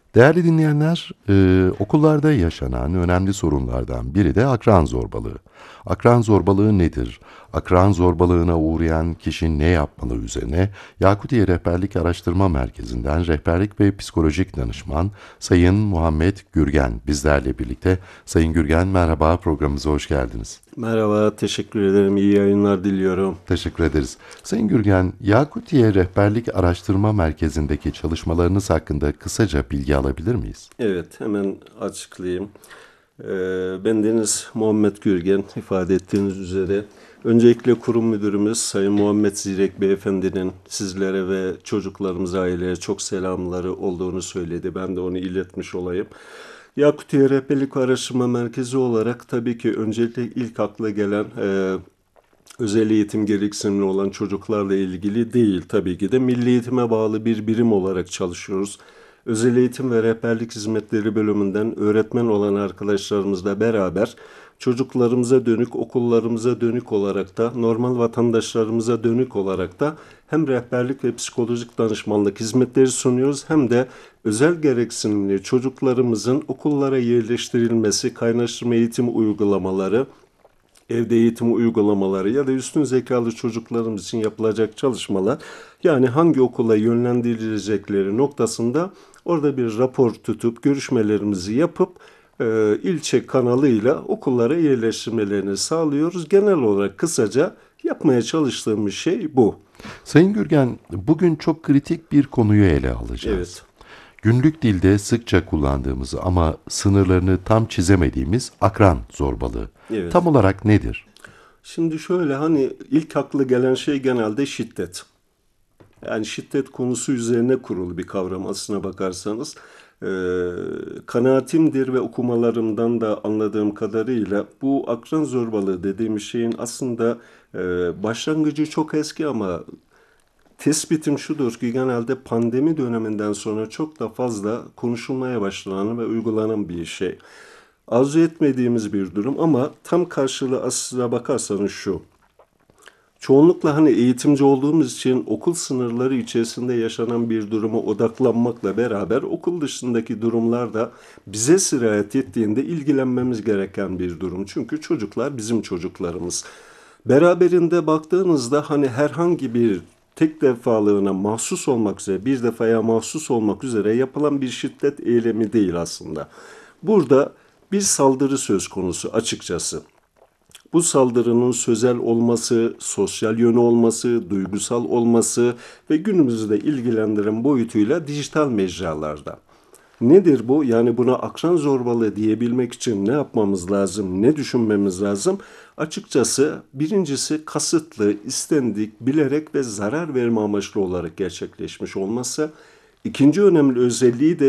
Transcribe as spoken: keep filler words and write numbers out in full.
Değerli dinleyenler, e, okullarda yaşanan önemli sorunlardan biri de akran zorbalığı. Akran zorbalığı nedir? Akran zorbalığına uğrayan kişi ne yapmalı üzerine Yakutiye Rehberlik Araştırma Merkezi'nden rehberlik ve psikolojik danışman Sayın Muhammed Gürgen bizlerle birlikte. Sayın Gürgen, merhaba, programımıza hoş geldiniz. Merhaba, teşekkür ederim. İyi yayınlar diliyorum. Teşekkür ederiz. Sayın Gürgen, Yakutiye Rehberlik Araştırma Merkezi'ndeki çalışmalarınız hakkında kısaca bilgi alabilir miyiz? Evet, hemen açıklayayım. Ee, ben Deniz Muhammed Gürgen, ifade ettiğiniz üzere. Öncelikle kurum müdürümüz Sayın Muhammed Zirek Beyefendinin sizlere ve çocuklarımıza, aileye çok selamları olduğunu söyledi. Ben de onu iletmiş olayım. Yakutiye Rehberlik Araştırma Merkezi olarak tabii ki öncelikle ilk akla gelen e, özel eğitim gereksinimli olan çocuklarla ilgili değil, tabii ki de milli eğitime bağlı bir birim olarak çalışıyoruz. Özel eğitim ve rehberlik hizmetleri bölümünden öğretmen olan arkadaşlarımızla beraber çocuklarımıza dönük, okullarımıza dönük olarak da normal vatandaşlarımıza dönük olarak da hem rehberlik ve psikolojik danışmanlık hizmetleri sunuyoruz, hem de özel gereksinimli çocuklarımızın okullara yerleştirilmesi, kaynaştırma eğitim uygulamaları, evde eğitim uygulamaları ya da üstün zekalı çocuklarımız için yapılacak çalışmalar, yani hangi okula yönlendirilecekleri noktasında orada bir rapor tutup görüşmelerimizi yapıp e, ilçe kanalıyla okullara yerleştirmelerini sağlıyoruz. Genel olarak kısaca yapmaya çalıştığımız şey bu. Sayın Gürgen, bugün çok kritik bir konuyu ele alacağız. Evet. Günlük dilde sıkça kullandığımız ama sınırlarını tam çizemediğimiz akran zorbalığı. Evet. Tam olarak nedir? Şimdi şöyle, hani ilk akla gelen şey genelde şiddet. Yani şiddet konusu üzerine kurulu bir kavram aslına bakarsanız. Ee, kanaatimdir ve okumalarımdan da anladığım kadarıyla bu akran zorbalığı dediğimiz şeyin aslında e, başlangıcı çok eski, ama tespitim şudur ki genelde pandemi döneminden sonra çok da fazla konuşulmaya başlanan ve uygulanan bir şey. Arzu etmediğimiz bir durum, ama tam karşılığı aslına bakarsanız şu. Çoğunlukla hani eğitimci olduğumuz için okul sınırları içerisinde yaşanan bir duruma odaklanmakla beraber okul dışındaki durumlar da bize sirayet ettiğinde ilgilenmemiz gereken bir durum. Çünkü çocuklar bizim çocuklarımız. Beraberinde baktığınızda hani herhangi bir tek defalığına mahsus olmak üzere, bir defaya mahsus olmak üzere yapılan bir şiddet eylemi değil aslında. Burada bir saldırı söz konusu açıkçası. Bu saldırının sözel olması, sosyal yönü olması, duygusal olması ve günümüzde ilgilendiren boyutuyla dijital mecralarda. Nedir bu? Yani buna akran zorbalığı diyebilmek için ne yapmamız lazım, ne düşünmemiz lazım? Açıkçası birincisi kasıtlı, istendik, bilerek ve zarar verme amaçlı olarak gerçekleşmiş olması. İkinci önemli özelliği de